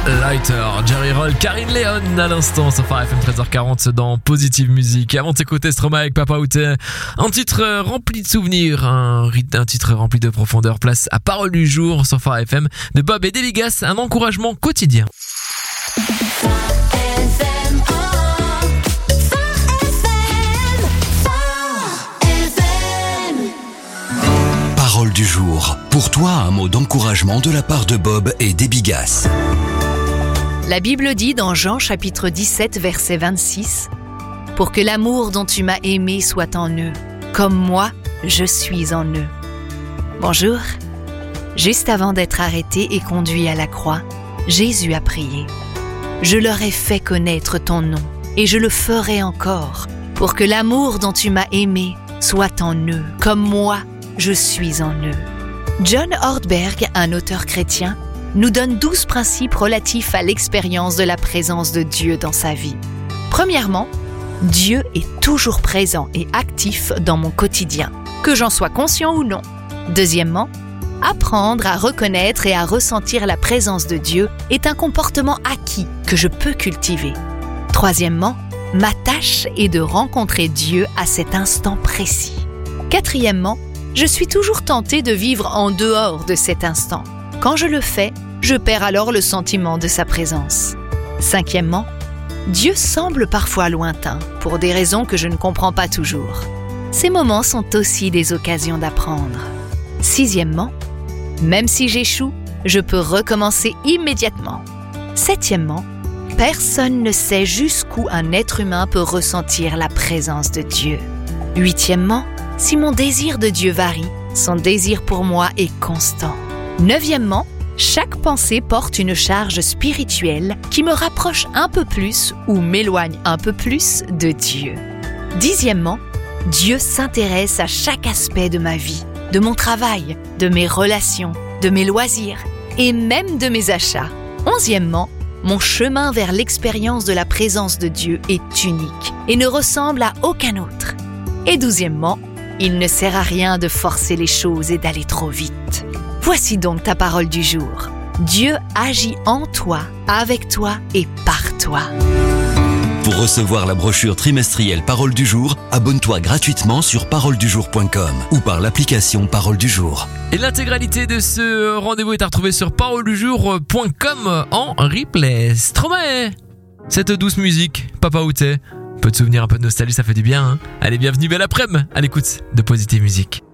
Lighter, Jerry Roll, Karine Léon à l'instant sur Phare FM 13h40 dans Positive Musique. Avant de s'écouter Stromae avec Papa Outé, un titre rempli de souvenirs, un titre rempli de profondeur. Place à Parole du jour sur Phare FM de Bob et Deligas, un encouragement quotidien. Parole du jour. Pour toi, un mot d'encouragement de la part de Bob et Deligas. La Bible dit dans Jean chapitre 17 verset 26 « Pour que l'amour dont tu m'as aimé soit en eux, comme moi, je suis en eux. » Bonjour. Juste avant d'être arrêté et conduit à la croix, Jésus a prié. « Je leur ai fait connaître ton nom, et je le ferai encore, pour que l'amour dont tu m'as aimé soit en eux, comme moi, je suis en eux. » John Ortberg, un auteur chrétien, nous donne 12 principes relatifs à l'expérience de la présence de Dieu dans sa vie. Premièrement, Dieu est toujours présent et actif dans mon quotidien, que j'en sois conscient ou non. Deuxièmement, apprendre à reconnaître et à ressentir la présence de Dieu est un comportement acquis que je peux cultiver. Troisièmement, ma tâche est de rencontrer Dieu à cet instant précis. Quatrièmement, je suis toujours tentée de vivre en dehors de cet instant. Quand je le fais, je perds alors le sentiment de sa présence. Cinquièmement, Dieu semble parfois lointain, pour des raisons que je ne comprends pas toujours. Ces moments sont aussi des occasions d'apprendre. Sixièmement, même si j'échoue, je peux recommencer immédiatement. Septièmement, personne ne sait jusqu'où un être humain peut ressentir la présence de Dieu. Huitièmement, si mon désir de Dieu varie, son désir pour moi est constant. Neuvièmement, chaque pensée porte une charge spirituelle qui me rapproche un peu plus ou m'éloigne un peu plus de Dieu. Dixièmement, Dieu s'intéresse à chaque aspect de ma vie, de mon travail, de mes relations, de mes loisirs et même de mes achats. Onzièmement, mon chemin vers l'expérience de la présence de Dieu est unique et ne ressemble à aucun autre. Et douzièmement, il ne sert à rien de forcer les choses et d'aller trop vite. Voici donc ta parole du jour. Dieu agit en toi, avec toi et par toi. Pour recevoir la brochure trimestrielle Parole du jour, abonne-toi gratuitement sur paroledujour.com ou par l'application Parole du jour. Et l'intégralité de ce rendez-vous est à retrouver sur paroledujour.com en replay. Stromae, cette douce musique, Papa Outé. Un peu de souvenirs, un peu de nostalgie, ça fait du bien. Allez, bienvenue, belle après-midi à l'écoute de Positive Musique.